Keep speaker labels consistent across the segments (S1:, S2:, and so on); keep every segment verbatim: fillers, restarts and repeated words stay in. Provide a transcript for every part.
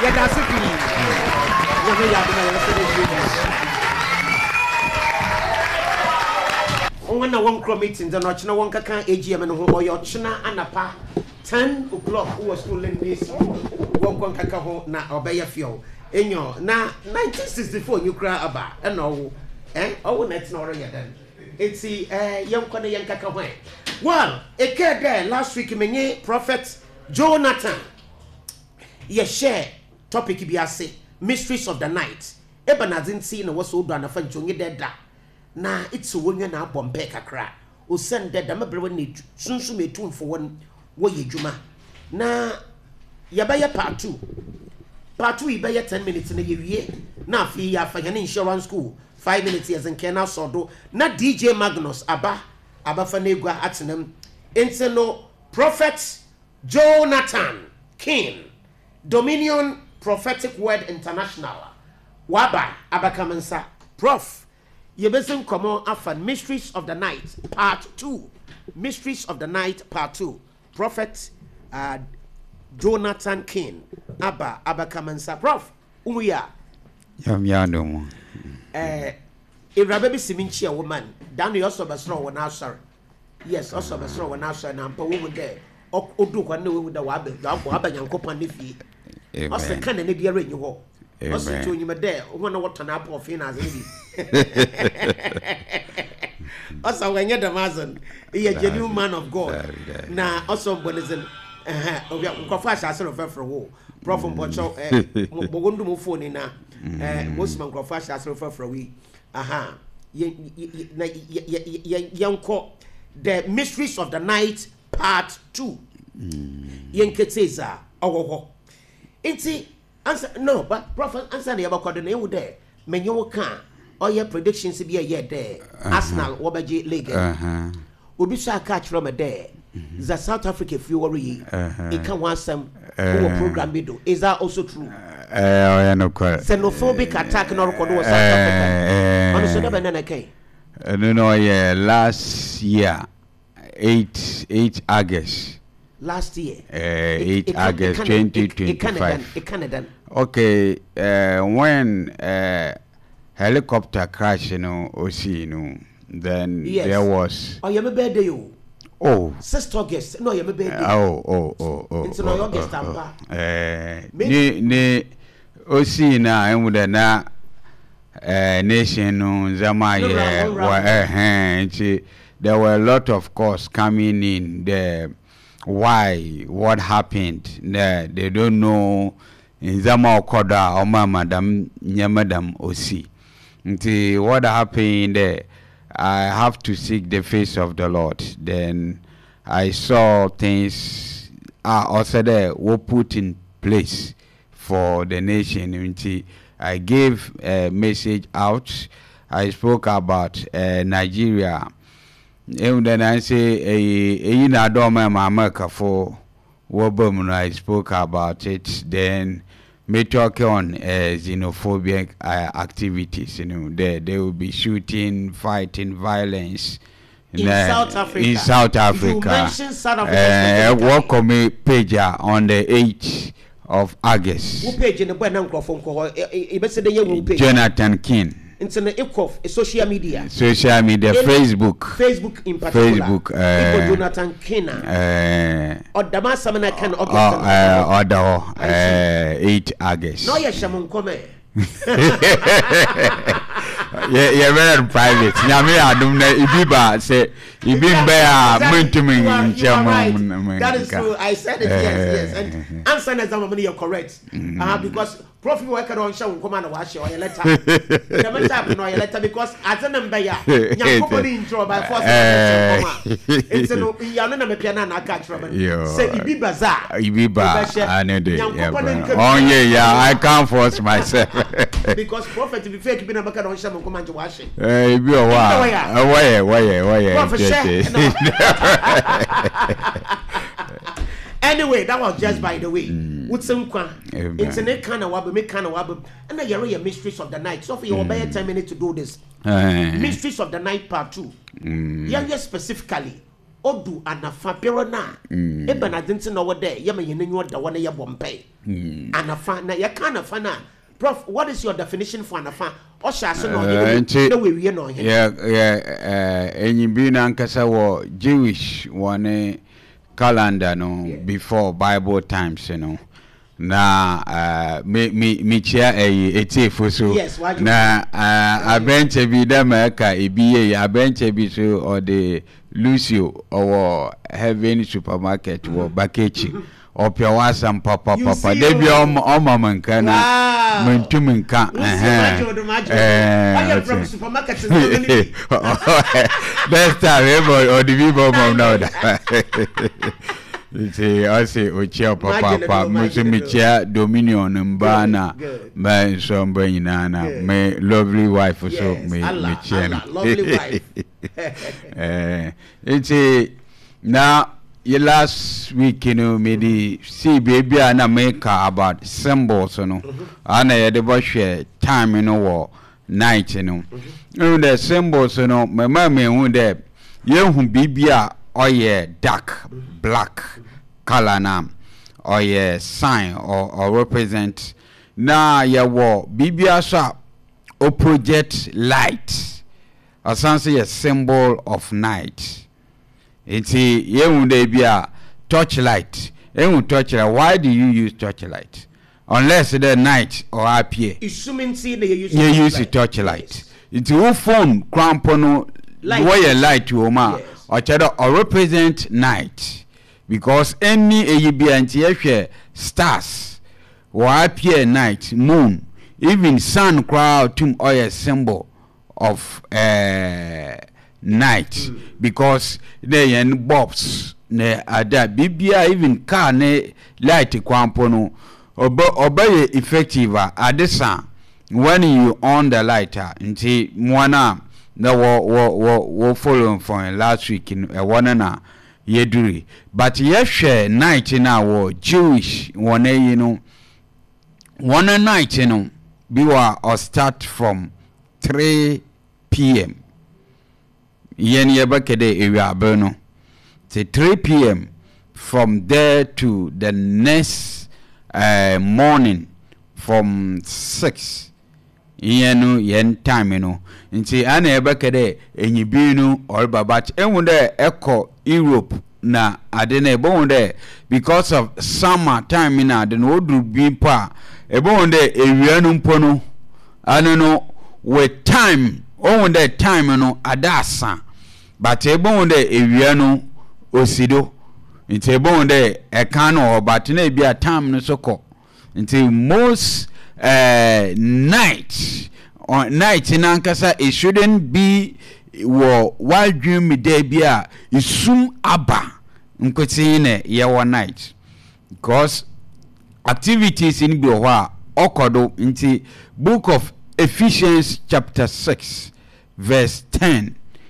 S1: Yeah, that's it. When I want to meetings and watching one can A G M and who your china and a pa ten o'clock who was schooling this one can kaka na obey a few. In your na nineteen sixty-four you cry about and no eh oh that's not already done. It's the uh young Kona young kaka way. Well, a care there last week me Prophet Jonathan. Yes, share topic biase mysteries of the night. Eba na didn't see no was so done for Jongi dead. Na it's a woman na bombe kakra. O send dead da mabre ni sunsu me tun for one wo ye dwuma. Na yabaya part two. Part two ibaya ten minutes na ye wie. Na fi ya fa yan insurance school five minutes as in Kena Sodo. Na D J Magnus aba aba fa negwa atenem. Ente no Prophet Jonathan King Dominion Prophetic Word International. Waba abakamensa. Prof Yebesen Komo Afan Mysteries of the Night Part two. Mysteries of the Night Part two. Prophet uh, Jonathan King. Abba abakamensa. Prof Umuya.
S2: Yam yano.
S1: Eh Irabebi Siminchi a woman. Danu also besro when answer. Yes, also besro when answer na mpa wo there. Odu kwa ne wo da wabe. Wabe nyankopa ne fie. Ose kan ne dia renyi ho. Ose to nyima there. Wo na water na apple finance ni. Also when you the Amazon, he a genuine man of God. Na also bonizin eh obi nkofo asase refer for wo. Prof Mpocho eh bogondu mo phone na eh most man nkofo asase refer for we. Aha. Yanko the mysteries of the night part two. Yenketeza owo. Inti answer no but prophet answer the about the you there. Menyo kan or your predictions be a year there. Arsenal Wabaji League. Uh-huh. Obi sha catch from a there. The South Africa few worry. It can want some program do. Is that also true?
S2: Uh no quite.
S1: Xenophobic attack no record was South Africa. On the banana cake.
S2: No no yeah last year eight August.
S1: Last year.
S2: Uh, eight August twenty twenty-five.
S1: A Canadian.
S2: Okay, uh, when uh, helicopter crash, you know, O C, you know, then yes. There was.
S1: Oh, you have a birthday, you.
S2: Oh.
S1: sixth August. No, you have a birthday.
S2: Oh, oh, oh, oh.
S1: It's
S2: oh,
S1: no August,
S2: oh,
S1: Tampa.
S2: Oh. Uh, ne, ne, O C na, I'm with a na, uh, nation, no, Zama, yeah, there were a lot of course coming in there. Why? What happened? They, they don't know. In Zama Okoda or Madam Nyamadam Osi. Until what happened there, I have to seek the face of the Lord. Then I saw things are also there were put in place for the nation. Until I gave a message out. I spoke about uh, Nigeria. And then I say, "Eh, na doma America for Wobum." I spoke about it. Then me talk on uh, xenophobic uh, activities. You know, they they will be shooting, fighting, violence
S1: in uh, South Africa.
S2: In South Africa, you
S1: mentioned South Africa.
S2: Uh, work on me page on the eighth of August.
S1: Who page in the Benham phone call?
S2: Jonathan King.
S1: Internet of social media.
S2: Social media, in Facebook.
S1: Facebook in particular.
S2: Facebook. Uh,
S1: Jonathan Kena.
S2: Uh,
S1: or Damasamana can
S2: August. Uh, order uh, eight August.
S1: No, yes, Shaman come.
S2: Yeah, yeah, very private. Nyame adum na ibiba say ibimbe a mentumi nchama.
S1: That is true. I said it, yes, yes. And answer na zama you're correct. Mm. Uh, because Prophet worker on show come and wash your letter. The matter no your letter because as an embeya nyakoponi intro by force. It's no ya no na me piano na catch from. Say ibiba za.
S2: Ibiba anede. Oh yeah, yeah, I can't force myself.
S1: Because Prophet be fake be na make don show come and wash.
S2: Eh bi o wa. Why why why.
S1: Anyway, that was just by the way. With some kwa, it's an kind of wab, make kind of wab, and then you're mysteries of the night. So for your mm. ten minutes to do this. Uh, mysteries of the night part two. Mm. Yeah, yes, specifically. odu anafa pero na e benadinti na wode ye ma yenenyu oda wona ye bompe anafa na ye ka anafa na prof what is your definition for anafa o sha so no ye na we wie no ye
S2: yeah yeah enyibi na nkasa wo Jewish one calendar no yeah. Before Bible times you know na uh, me me me chia eh etiefo so
S1: yes,
S2: na uh, abenche bi da maka ebiye abenche bi so or the Lucio or Heaven Supermarket or Bakechi or Piawasam papa papa they be on mama kana mentuminka eh
S1: from supermarket
S2: best time or the people mom now say I say ochia papa papa musumichia dominion mbana my so mbanyina my lovely wife so me me chia
S1: lovely wife
S2: eh it's a now your last week you know me the see baby na make about symbols you know and I dey share time you know night you know you the symbols you know my mama hu there you hu bibia or yeah dark black color na or yeah sign or or represent na ya wo bibia so o project light or something a symbol of night. It's a you dey be a torchlight. You torchlight. Why do you use torchlight? Unless the night or appear.
S1: Assuming see that you use
S2: you use a torchlight. It's your phone crampono wire light to oma or cheddar or represent night. Because any A B and stars or appear night, moon, even sun crowd to or a symbol of uh, night mm. Because they and bobs ne ada bibia even car ne light kwampono obey effective adesa when you on the lighter nti mwana na wo wo wo follow from last week in a one na yeduri but yehwe night na wo Jewish one you know one night you know biwa or start from three p m yen yebakede ewia no to three p m from there to the next uh, morning from six yenu yen time no nti ana yebakede enyibinu or babat enwude eko Europe na adena ebonde because of summer time na adena odru bi pa ebonde ewia no mpono ano with time on that time no adasa but ebonde ewia no osido nti ebonde eka no but na bia time no soko nti most uh, night on night in ankasa it shouldn't be wo while dream me there bia isum aba nkoti ne ye one night because activities in bi ho okodo nti book of Ephesians chapter six verse ten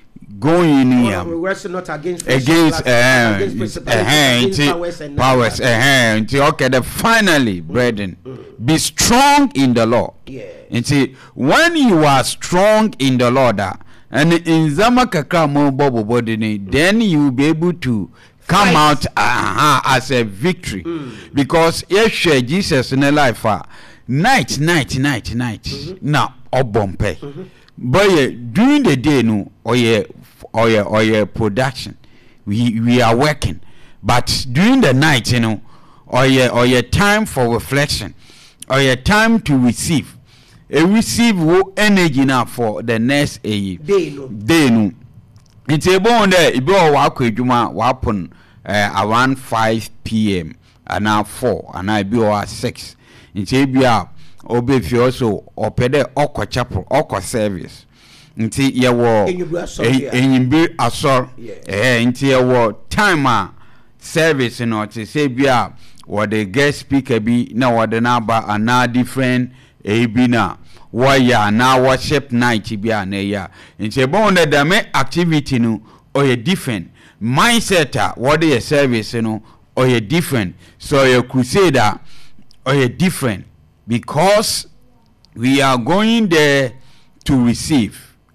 S2: going in here
S1: we wrestle not against
S2: against uh, against uh, powers and powers uh, okay the finally brethren mm, mm. Be strong in the Lord
S1: yeah
S2: and when you are strong in the Lord uh, and in zama kakra mo bobo body then you will be able to come Fight. out uh, as a victory mm. Because yes Jesus in a life uh, night night night night mm-hmm. Now obompe mm-hmm. But uh, during the day no or yeah or yeah or yeah production we we are working but during the night you know or yeah or yeah time for reflection or yeah time to receive a receive wo energy now for the next a
S1: day no
S2: day no it's a bon there e be o wa kwadwuma wa pon around five p m and now four and I be o six nti bia obe fi also opede okọ chapel okọ service nti ye wo enyimbi asor eh nti ye wo time a service no ti say bia what the guest speaker be na what the na ana different e bi na wo ya na worship night bia na ya nti bon the dame activity no or a different mindset what the service no or a different so your crusader or a different because we are going there to receive.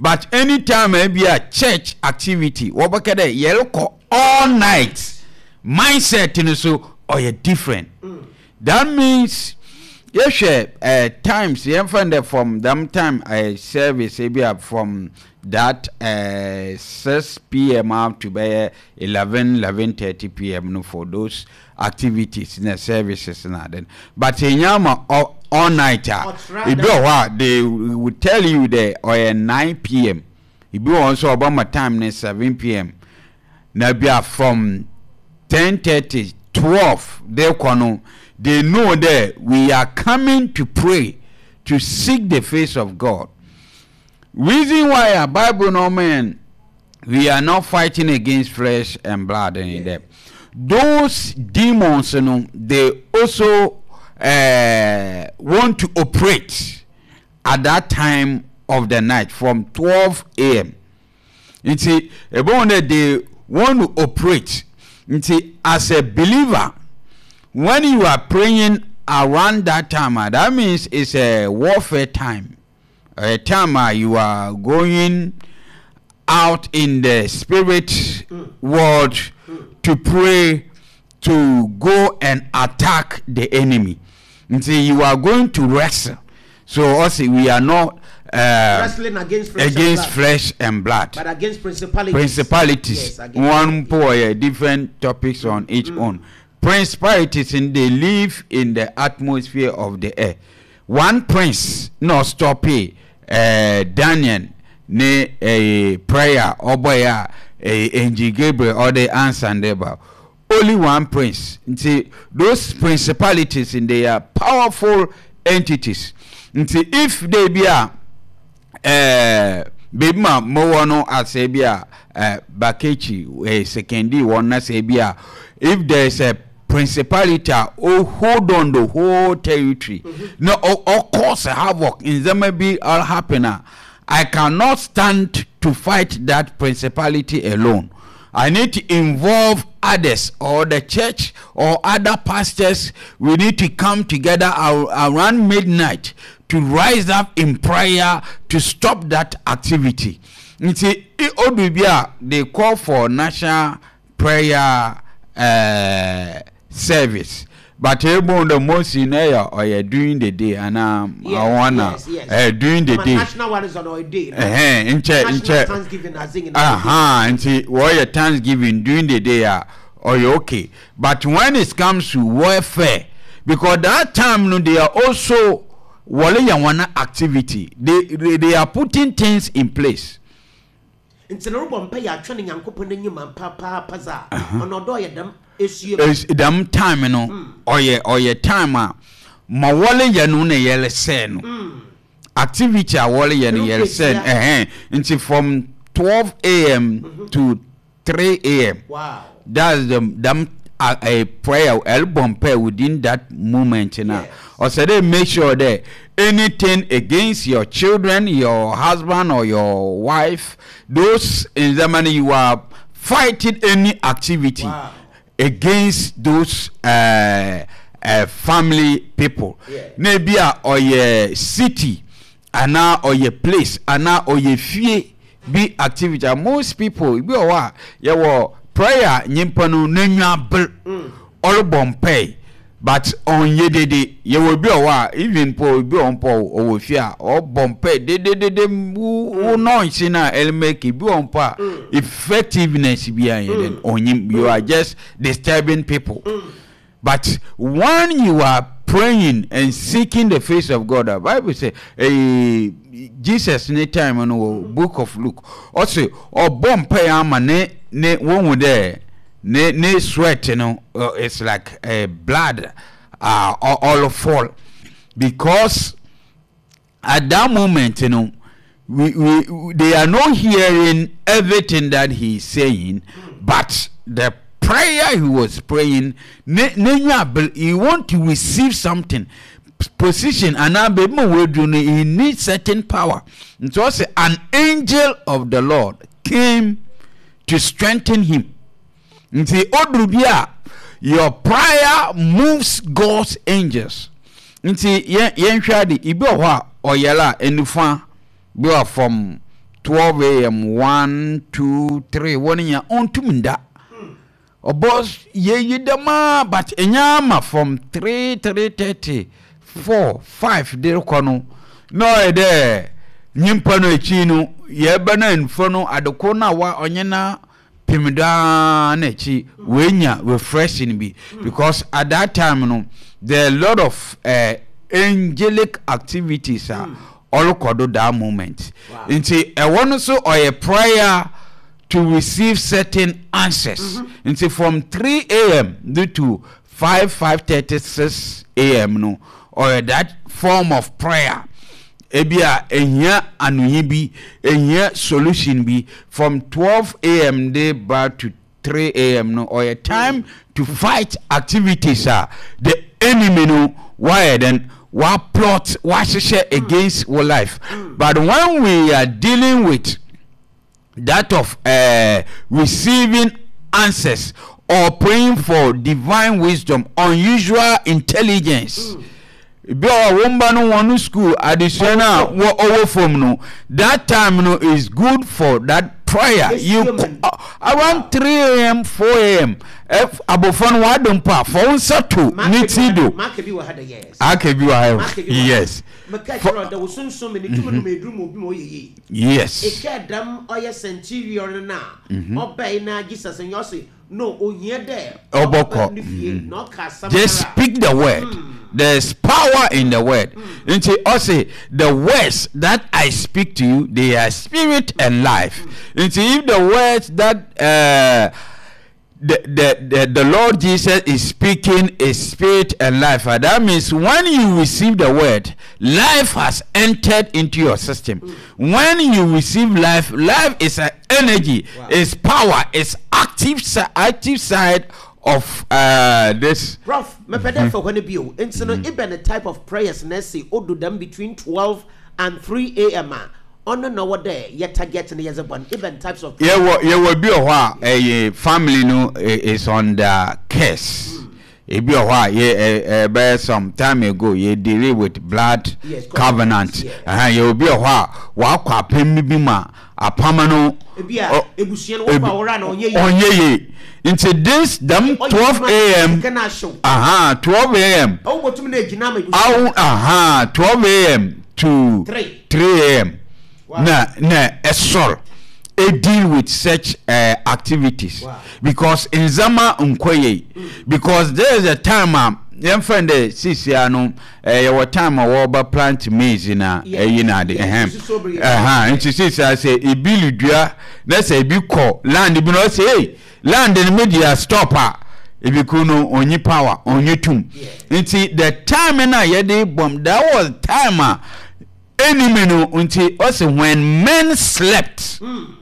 S2: but anytime maybe a church activity wobakade yelko all night mindset in so or you different. Mm. That means yes, uh, times you find from them time I service maybe from that uh, six p.m. up to by eleven, eleven thirty p.m. No, for those activities in the services and then. But in Yama all, all night, it they will tell you there or nine p.m. It be also about my time next seven p.m. Now be from ten thirty, twelve. They know they know that we are coming to pray to seek the face of God. Reason why a Bible no man we are not fighting against flesh and blood and yes. them. Those demons, you know, they also uh, want to operate at that time of the night from twelve a.m. You see, about that they want to operate. You see, as a believer, when you are praying around that time, that means it's a warfare time. A time uh, you are going out in the spirit mm. world mm. to pray, to go and attack the enemy. And so you are going to wrestle. So also we are not uh,
S1: wrestling against flesh,
S2: against
S1: and,
S2: flesh and blood,
S1: but against principalities.
S2: Principalities.
S1: Yes,
S2: one poor different topics on each mm. one. Principalities in they live in the atmosphere of the air. One prince no stop it. Uh, Daniel ne a uh, prayer oboya a uh, angel Gabriel or the answer and about only one prince. See those principalities in they are powerful entities. See if they be a uh bema moano asebia uh bakechi a secondi one asebia if there is a principality oh hold on the whole territory mm-hmm. no of course havoc in them may be all happening. I cannot stand to fight that principality alone. I need to involve others or the church or other pastors. We need to come together around midnight to rise up in prayer to stop that activity. You see, they call for national prayer uh, service, but able the most in air or you're doing the day and um yes, I wanna yes, yes. Uh, doing the day.
S1: National one is on our day.
S2: Uh-huh, in che, in che.
S1: Thanksgiving as in
S2: uh-huh, and see what your Thanksgiving doing the day uh, or you okay. But when it comes to warfare, because that time no, they are also one activity. They, they they are putting things in place.
S1: It's an urban pay are training and coupon you man papa paza on odo them.
S2: Is them time, you know, mm. or ye or ye time, ma wale yanune yele sen. Activity a wale yan yele sen, eh, until from twelve a.m. Mm-hmm. to three a.m.
S1: Wow,
S2: that's the them a, a prayer album pair within that moment, you know. Yes. Or so they make sure that anything against your children, your husband, or your wife, those in the money you are fighting any activity. Wow. Against those uh, uh, family people. Maybe yeah. or your city, and now or your place, and now or your fear be activity. Most people, be aware, you will prayer, nyimpano, nenya bill, all bompay. But on ye day, you will be aware, even po be on po or fear or bompay. They they they they who noise in a elmake be on pa effectiveness behind mm. on him. You are just disturbing people. Mm. But when you are praying and seeking the face of God, the Bible says, eh, Jesus in the time in the book of Luke also or bompay ama ne ne one there. Ne, ne sweat, you know, uh, it's like a uh, blood, uh, all, all fall, because at that moment, you know, we, we they are not hearing everything that he's saying, but the prayer he was praying, ne, ne, he want to receive something, position, and now he needs certain power. And so an angel of the Lord came to strengthen him. Nti odrubia your prayer moves God's angels. Nti yen hwade ibi o ho oyela enufa be from twelve a.m. one, two, three, one year on to Munda. Or boss, ye ye dama, but enyama from three, three thirty, four, five, de kono. No, there, Nimpano chino, ye bana in fono, adokona wa onyena, pimida nechi, wenya, refreshing be. Because at that time, no, there are a lot of uh, angelic activities, uh, mm. all kodo that moment. Wow. Into a one so or a prayer to receive certain answers. Mm-hmm. Into from three a.m. to five, five thirty, six a.m. no, or that form of prayer. Ebia enya anuyi bi, enya solution bi from twelve a.m. day back to three a.m. no, or a time to fight activities. Uh, the enemy no, why then? What plot, what share against our life. But when we are dealing with that of uh, receiving answers or praying for divine wisdom, unusual intelligence, be a woman no one school additional wo over from no, that time no is good for that prayer. You uh, around three a.m. four a.m. if abofan wa don pa for unsa to nitido
S1: market wa hada yes
S2: ake bi wa yes
S1: there was so so many too many bedroom obi mo ye
S2: yes
S1: e ka dam oya centurion na obey na Jesus and you say no ohia there
S2: oboko just speak the word. Mm. There's power in the word. Mm. And say also the words that I speak to you, they are spirit and life. Mm. And say if the words that uh The, the, the, the Lord Jesus is speaking is spirit and life. And that means when you receive the word, life has entered into your system. Mm. When you receive life, life is an energy, wow. It's power, it's active, active side of uh, this.
S1: Prof, me pede for when you and so even the type of prayers necessary do them between twelve and three a.m. On no day yet target in the other one even types of
S2: yeah well yeah will be a while a family no is on the case. Mm. It be a while yeah uh, some time ago you deal with blood yes, covenant. Yes. Uh, you will be a while walk up bima a pamano on ye into this them twelve a.m. aha twelve a.m. oh aha twelve a.m. to three a.m. Wow. Na na esor a deal with such uh, activities. Wow. Because in zama unkoye mm. because there is a time um your friend the sisi ano eh your time a over plant maize na eh yina de ehem aha nti sisi I say e bill dua na say bi call land bi no say hey land in media stopper e bi kuno onyi power onyi tum nti the time na ye dey bomb that was time uh, enemy no until also when men slept. Mm.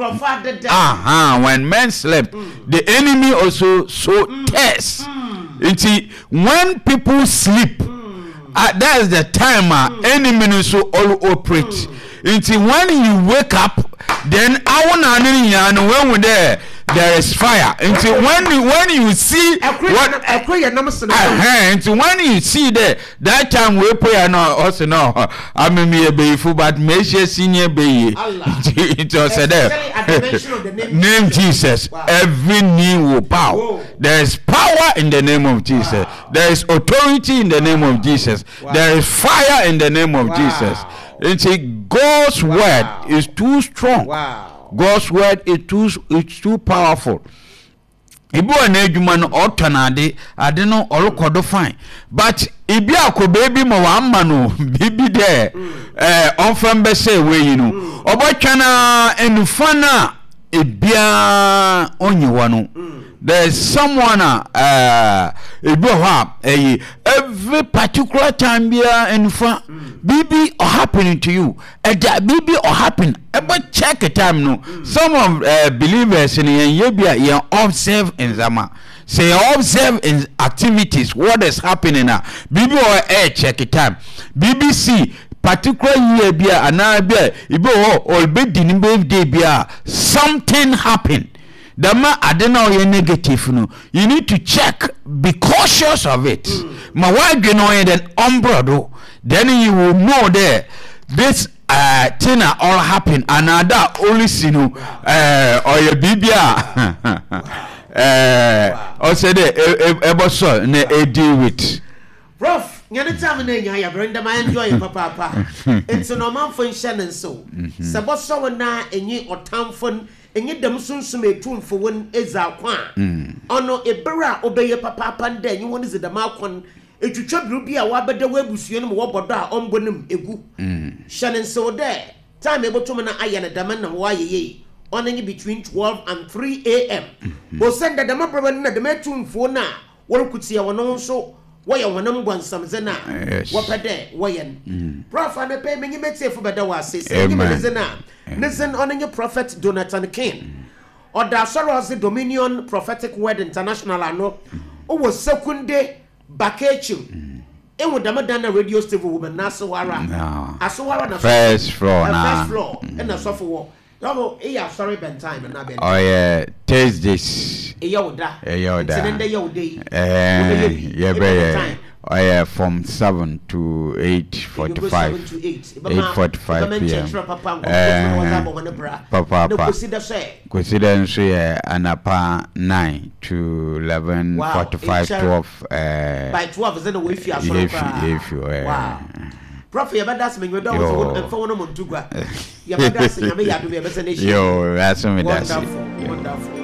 S2: Uh-huh. When men slept, mm. the enemy also so mm. tests. Mm. Until when people sleep, mm. uh, that is the time uh, mm. enemy so all operate. Mm. Until when you wake up, then I want to when we there. There is fire. Until when you, when you see what uh, until when you see there that time we pray no also no I mean me a be full but me senior be it was there name Jesus. Wow. Every knee will bow. Whoa. There is power in the name of Jesus. Wow. There is authority in the name of Jesus. Wow. There is fire in the name of wow. Jesus. Until God's wow. word is too strong. Wow. God's word is too it's too powerful. Ibu na adwuma no otonade ade no orokodo fine but ibi akobaby ma wa amma no bibi there eh onfam be say we you know obotwa na enufa na ebia onyiwa no there is someone uh ebi ho eh every particular time bia enufa bibi or happening to you and that bibi or happen but check a time no mm. some of uh, believers in yebia you observe in zama say observe in activities what is happening now bibi or air check a time B B C particular year bia ana bia ibo or be din birthday bia something happened. The ma adena or negative no you need to check, be cautious of it. Mm. Ma why you know then umbrado then you will know there this uh, tina all happen another only sinu uh, or your bibia uh, or said ebo so na e deal with
S1: Prof nyane time na nya ya brenda ma enjoy papa papa it's no man fo nhye so sebo so na enyi otamfo enyi dam sunsum etumfo won eza kwa ono ebera obeye papa papa nda enyi won zedama akon etwitwa biru bi a wabeda wabusuo no wo bodo a ombonim egu hyane so de time ebotum na aye na dam na wo ayeye onenyi between twelve and three a m o send dam braba na dam etumfo na won kutia wono nso waya wonam gwansam zena wopede wayen prof na pe menyi metiefo beda wase se menyi zena listen onenyi prophet Donathan King oda sorose Dominion Prophetic Word International ano o wo sekunde bakechu enwo damadan na radio station woman na asowara asowara na
S2: first floor na
S1: first floor na sofo wo no e ya sorry ben time na ben
S2: oh yeah Thursdays
S1: e yoda
S2: e yoda
S1: tinende yoda
S2: eh yeah be oh yeah from seven to eight forty-five eight forty-five p m eh papa papa consider nso yeah anapa nine to eleven forty-five twelve eh
S1: by twelve is in the way fi asoro
S2: if you eh
S1: Prof ya bada se menyo da wo so won mo ntugwa ya bada se ya me ya do be be se ne shi
S2: yo that's me that's
S1: wonderful wonderful